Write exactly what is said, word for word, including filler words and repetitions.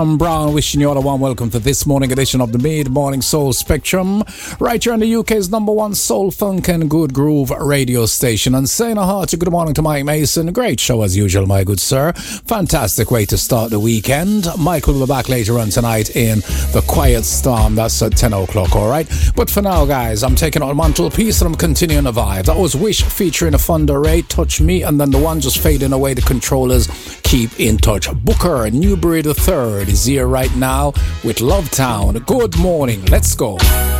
I'm Brown, wishing you all a warm welcome to this morning edition of the Mid-Morning Soul Spectrum, right here on the U K's number one soul, funk and good groove radio station. And saying a hearty good morning to Mike Mason. Great show as usual, my good sir. Fantastic way to start the weekend. Mike will be back later on tonight in The Quiet Storm. That's at ten o'clock, all right? But for now, guys, I'm taking out a mantelpiece and I'm continuing the vibe. That was Wish featuring a Thunder Ray, Touch Me, and then the one just fading away, the Controllers, Keep in Touch. Booker Newbury the third is here right now with Love Town. Good morning. Let's go.